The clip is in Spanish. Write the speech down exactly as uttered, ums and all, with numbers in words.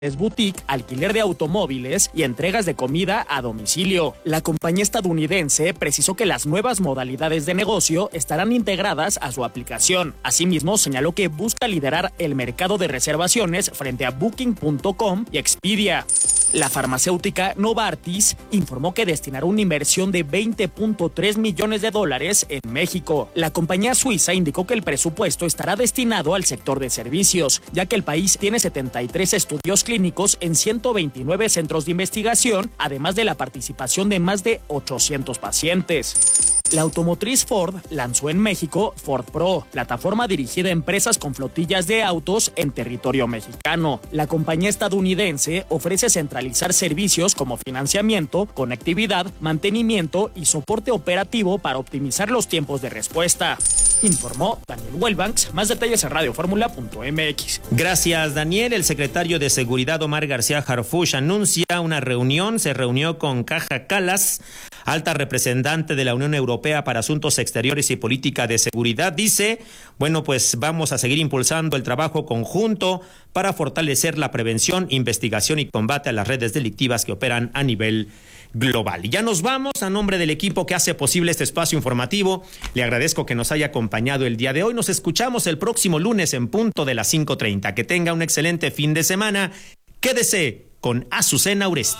es boutique, alquiler de automóviles y entregas de comida a domicilio. La compañía estadounidense precisó que las nuevas modalidades de negocio estarán integradas a su aplicación. Asimismo, señaló que busca liderar el mercado de reservaciones frente a Booking punto com y Expedia. La farmacéutica Novartis informó que destinará una inversión de veinte punto tres millones de dólares en México. La compañía suiza indicó que el presupuesto estará destinado al sector de servicios, ya que el país tiene setenta y tres estudios clínicos en ciento veintinueve centros de investigación, además de la participación de más de ochocientos pacientes. La automotriz Ford lanzó en México Ford Pro, plataforma dirigida a empresas con flotillas de autos en territorio mexicano. La compañía estadounidense ofrece centralizar servicios como financiamiento, conectividad, mantenimiento y soporte operativo para optimizar los tiempos de respuesta. Informó Daniel Wellbanks. Más detalles en radio fórmula punto m x. Gracias, Daniel. El secretario de Seguridad, Omar García Harfuch, anuncia una reunión. Se reunió con Kaja Kallas, alta representante de la Unión Europea para Asuntos Exteriores y Política de Seguridad. Dice, bueno, pues vamos a seguir impulsando el trabajo conjunto para fortalecer la prevención, investigación y combate a las redes delictivas que operan a nivel global. Y ya nos vamos. A nombre del equipo que hace posible este espacio informativo, le agradezco que nos haya acompañado el día de hoy. Nos escuchamos el próximo lunes en punto de las cinco treinta. Que tenga un excelente fin de semana. Quédese con Azucena Uresti.